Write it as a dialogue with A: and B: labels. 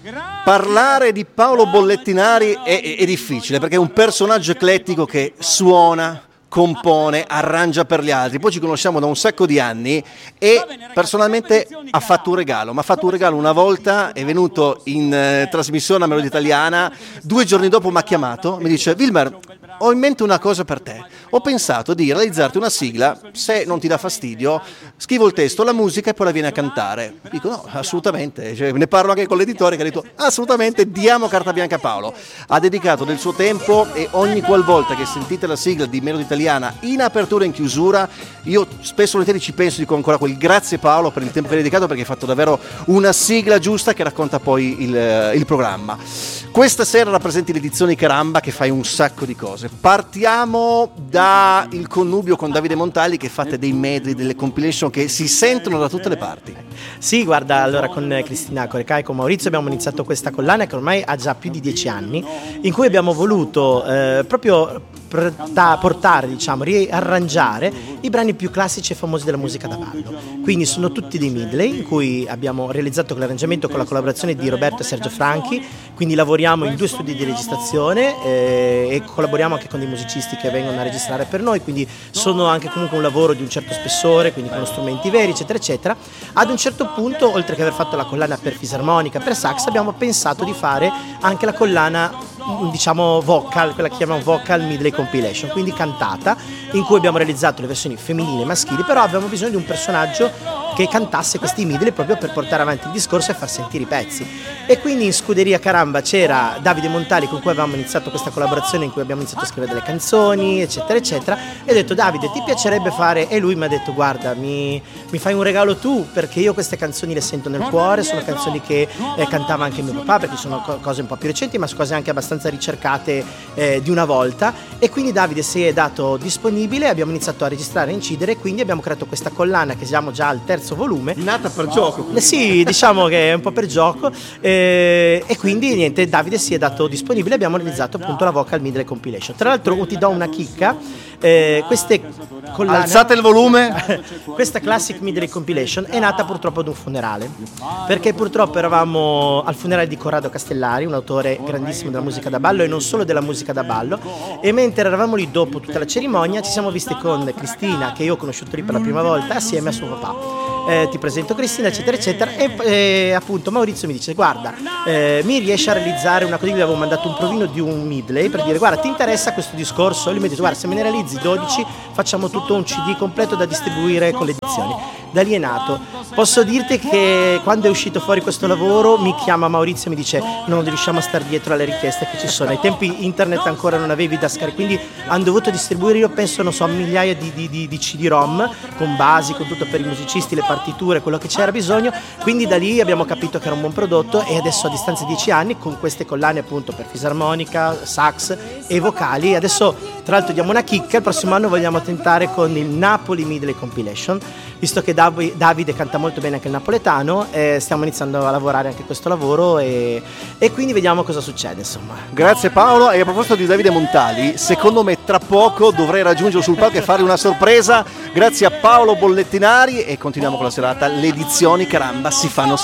A: Parlare di Paolo Bollettinari è difficile perché è un personaggio eclettico che suona, compone, arrangia per gli altri. Poi ci conosciamo da un sacco di anni e personalmente ha fatto un regalo. Mi ha fatto un regalo una volta, è venuto in trasmissione a Melodia Italiana, 2 giorni dopo mi ha chiamato, mi dice: Wilmer, ho in mente una cosa per te. Ho pensato di realizzarti una sigla, se non ti dà fastidio, scrivo il testo, la musica e poi la vieni a cantare. Dico no, assolutamente, ne parlo anche con l'editore che ha detto assolutamente, diamo carta bianca a Paolo. Ha dedicato del suo tempo e ogni qualvolta che sentite la sigla di Melodia Italiana in apertura e in chiusura, io spesso volentieri ci penso, dico ancora quel grazie Paolo per il tempo che hai dedicato, perché hai fatto davvero una sigla giusta che racconta poi il programma. Questa sera rappresenti l'edizione Caramba che fai un sacco di cose. Partiamo da il connubio con Davide Montali, che fate dei medley, delle compilation che si sentono da tutte le parti.
B: Sì, guarda, allora con Cristina Corecà e con Maurizio abbiamo iniziato questa collana che ormai ha già più di 10 anni, in cui abbiamo voluto proprio portare, diciamo, riarrangiare i brani più classici e famosi della musica da ballo. Quindi sono tutti dei medley in cui abbiamo realizzato l'arrangiamento con la collaborazione di Roberto e Sergio Franchi, quindi lavoriamo in 2 studi di registrazione e collaboriamo anche con dei musicisti che vengono a registrare per noi, quindi sono anche comunque un lavoro di un certo spessore, quindi con strumenti veri, eccetera eccetera. Ad un certo punto, oltre che aver fatto la collana per fisarmonica, per sax, abbiamo pensato di fare anche la collana, diciamo, vocal, quella che chiamiamo vocal medley compilation, quindi cantata, in cui abbiamo realizzato le versioni femminili e maschili, però avevamo bisogno di un personaggio che cantasse questi medley proprio per portare avanti il discorso e far sentire i pezzi. E quindi in Scuderia Caramba c'era Davide Montali, con cui avevamo iniziato questa collaborazione in cui abbiamo iniziato a scrivere delle canzoni, eccetera eccetera, e ho detto: Davide, ti piacerebbe fare? E lui mi ha detto: guarda, mi fai un regalo tu, perché io queste canzoni le sento nel cuore, sono canzoni che cantava anche mio papà, perché sono cose un po' più recenti ma cose anche abbastanza ricercate di una volta. E quindi Davide si è dato disponibile, abbiamo iniziato a registrare e incidere, e quindi abbiamo creato questa collana che siamo già al 3° volume.
A: Nata per gioco.
B: Sì, diciamo che è un po' per gioco, e quindi niente, Davide si è dato disponibile, abbiamo realizzato appunto la vocal medley compilation. Tra l'altro ti do una chicca, queste collane,
A: alzate il volume.
B: Questa classic medley compilation è nata purtroppo ad un funerale, perché purtroppo eravamo al funerale di Corrado Castellari, un autore grandissimo della musica da ballo e non solo della musica da ballo, e mentre eravamo lì dopo tutta la cerimonia ci siamo visti con Cristina, che io ho conosciuto lì per la prima volta, assieme a suo papà. Ti presento Cristina, eccetera eccetera, e appunto Maurizio mi dice: guarda, mi riesci a realizzare una cosa? Gli avevo mandato un provino di un medley per dire: guarda, ti interessa questo discorso? E lui mi ha detto: guarda, se me ne realizzi 12 facciamo tutto un CD completo da distribuire con le edizioni. Da lì è nato. Posso dirti che quando è uscito fuori questo lavoro mi chiama Maurizio e mi dice: non riusciamo a stare dietro alle richieste che ci sono. Ai tempi internet ancora non avevi da scaricare, quindi hanno dovuto distribuire, io penso, non so, migliaia di CD-ROM con basi, con tutto per i musicisti, le partiture, quello che c'era bisogno. Quindi da lì abbiamo capito che era un buon prodotto, e adesso a distanza di 10 anni con queste collane appunto per fisarmonica, sax e vocali, adesso tra l'altro diamo una chicca: il prossimo anno vogliamo tentare con il Napoli Medley Compilation, visto che Davide canta molto bene anche il napoletano, stiamo iniziando a lavorare anche questo lavoro, e quindi vediamo cosa succede, insomma.
A: Grazie Paolo. E a proposito di Davide Montali, secondo me tra poco dovrei raggiungerlo sul palco e fare una sorpresa. Grazie a Paolo Bollettinari, e continuiamo con la serata. Le edizioni Caramba si fanno